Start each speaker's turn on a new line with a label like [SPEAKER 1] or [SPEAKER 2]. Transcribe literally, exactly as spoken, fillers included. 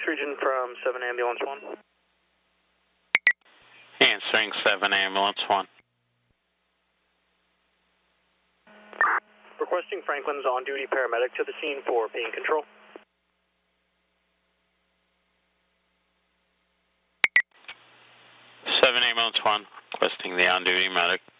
[SPEAKER 1] region from seven Ambulance one.
[SPEAKER 2] Answering seven Ambulance one.
[SPEAKER 1] Requesting Franklin's on-duty paramedic to the scene for pain control.
[SPEAKER 2] seven Ambulance one, requesting the on-duty medic.